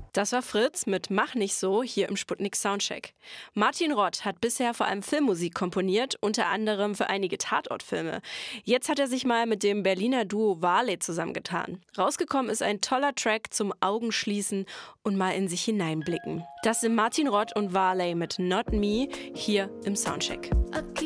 Das war Fritz mit Mach nicht so hier im Sputnik Soundcheck. Martin Rott hat bisher vor allem Filmmusik komponiert, unter anderem für einige Tatortfilme. Jetzt hat er sich mal mit dem Berliner Duo Varley zusammengetan. Rausgekommen ist ein toller Track zum Augenschließen und mal in sich hineinblicken. Das sind Martin Rott und Varley mit Not Me hier im Soundcheck.